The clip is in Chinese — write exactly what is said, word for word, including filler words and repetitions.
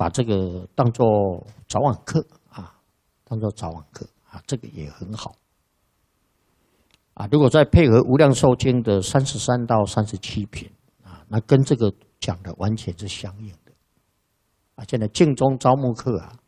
把这个当做早晚课啊，当做早晚课啊，这个也很好啊。如果再配合《无量寿经》的三十三到三十七品啊，那跟这个讲的完全是相应的啊。现在净宗招募课啊，